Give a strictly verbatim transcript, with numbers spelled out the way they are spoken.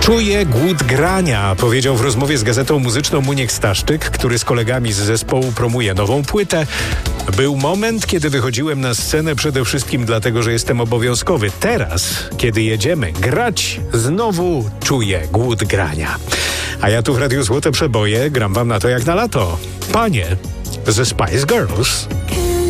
Czuję głód grania, powiedział w rozmowie z Gazetą Muzyczną Muniek Staszczyk, który z kolegami z zespołu promuje nową płytę. Był moment, kiedy wychodziłem na scenę przede wszystkim dlatego, że jestem obowiązkowy. Teraz, kiedy jedziemy grać, znowu czuję głód grania. A ja tu w Radiu Złote Przeboje gram wam na to jak na lato. Panie ze Spice Girls.